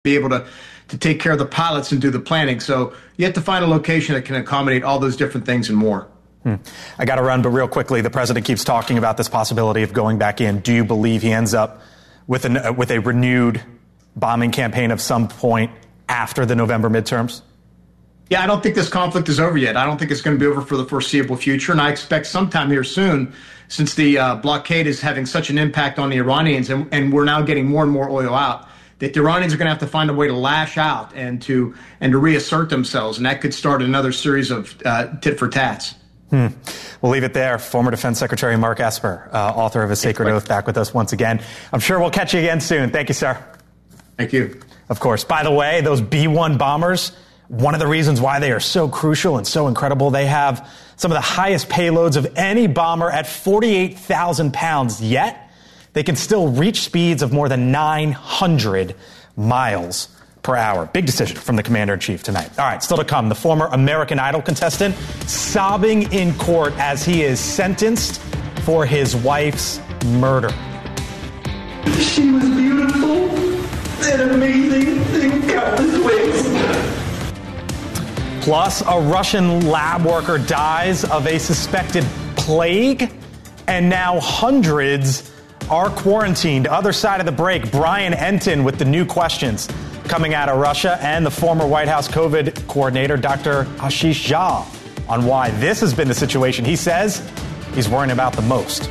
be able to take care of the pilots and do the planning. So you have to find a location that can accommodate all those different things and more. I got to run, but real quickly, the president keeps talking about this possibility of going back in. Do you believe he ends up with a renewed bombing campaign of some point after the November midterms? Yeah, I don't think this conflict is over yet. I don't think it's going to be over for the foreseeable future. And I expect sometime here soon, since the blockade is having such an impact on the Iranians, and we're now getting more and more oil out, that the Iranians are going to have to find a way to lash out and to reassert themselves. And that could start another series of tit for tats. We'll leave it there. Former Defense Secretary Mark Esper, author of A Sacred Oath, back with us once again. I'm sure we'll catch you again soon. Thank you, sir. Thank you. Of course. By the way, those B-1 bombers, one of the reasons why they are so crucial and so incredible, they have some of the highest payloads of any bomber at 48,000 pounds, yet they can still reach speeds of more than 900 miles per hour. Big decision from the commander-in-chief tonight. All right, still to come, the former American Idol contestant sobbing in court as he is sentenced for his wife's murder. She was beautiful and amazing in countless ways. Plus, a Russian lab worker dies of a suspected plague, and now hundreds are quarantined. Other side of the break, Brian Entin with the new questions coming out of Russia, and the former White House COVID coordinator, Dr. Ashish Jha, on why this has been the situation he says he's worrying about the most.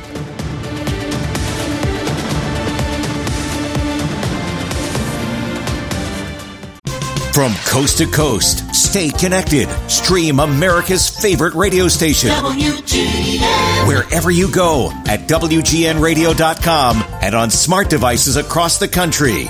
From coast to coast, stay connected. Stream America's favorite radio station. WGN. Wherever you go at WGNradio.com and on smart devices across the country.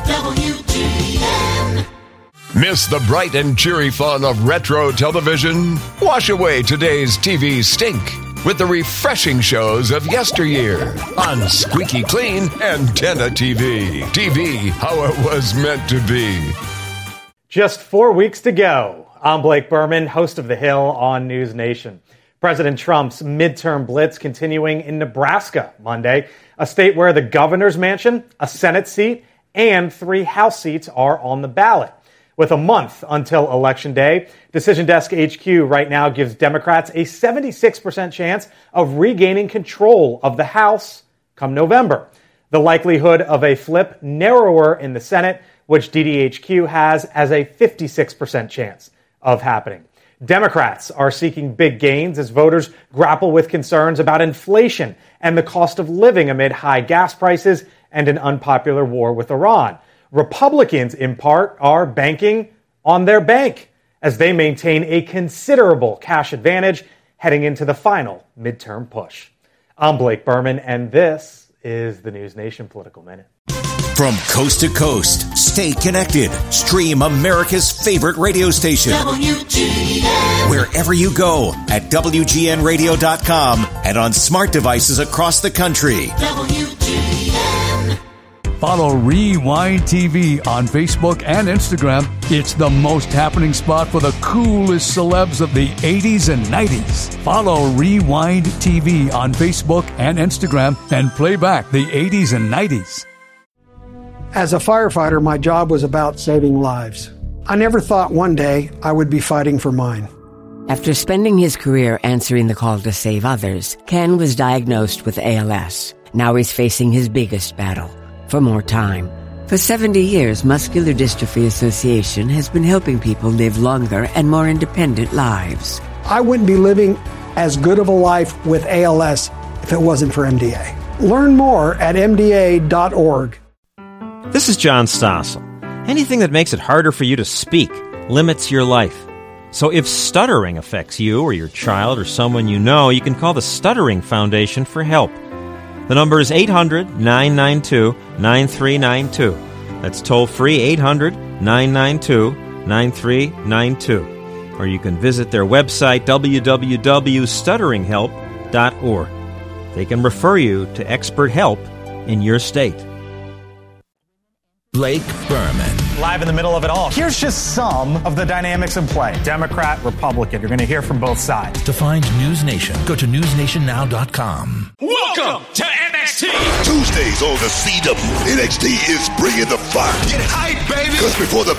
WGN. Miss the bright and cheery fun of retro television? Wash away today's TV stink with the refreshing shows of yesteryear on Squeaky Clean Antenna TV. TV, how it was meant to be. Just 4 weeks to go. I'm Blake Berman, host of The Hill on News Nation. President Trump's midterm blitz continuing in Nebraska Monday, a state where the governor's mansion, a Senate seat, and 3 House seats are on the ballot. With a month until Election Day, Decision Desk HQ right now gives Democrats a 76% chance of regaining control of the House come November. The likelihood of a flip narrower in the Senate, which DDHQ has as a 56% chance of happening. Democrats are seeking big gains as voters grapple with concerns about inflation and the cost of living amid high gas prices and an unpopular war with Iran. Republicans, in part, are banking on their bank as they maintain a considerable cash advantage heading into the final midterm push. I'm Blake Berman, and this is the News Nation Political Minute. From coast to coast, stay connected. Stream America's favorite radio station. WGN. Wherever you go at WGNradio.com and on smart devices across the country. WGN. Follow Rewind TV on Facebook and Instagram. It's the most happening spot for the coolest celebs of the 80s and 90s. Follow Rewind TV on Facebook and Instagram and play back the 80s and 90s. As a firefighter, my job was about saving lives. I never thought one day I would be fighting for mine. After spending his career answering the call to save others, Ken was diagnosed with ALS. Now he's facing his biggest battle, for more time. For 70 years, Muscular Dystrophy Association has been helping people live longer and more independent lives. I wouldn't be living as good of a life with ALS if it wasn't for MDA. Learn more at MDA.org. This is John Stossel. Anything that makes it harder for you to speak limits your life. So if stuttering affects you or your child or someone you know, you can call the Stuttering Foundation for help. The number is 800-992-9392. That's toll-free 800-992-9392. Or you can visit their website, www.stutteringhelp.org. They can refer you to expert help in your state. Blake Berman. Live in the middle of it all. Here's just some of the dynamics in play. Democrat, Republican. You're going to hear from both sides. To find News Nation, go to newsnationnow.com. Welcome to NFL NXT. Tuesdays on the CW. NXT is bringing the fire. Get hype, baby. Because before the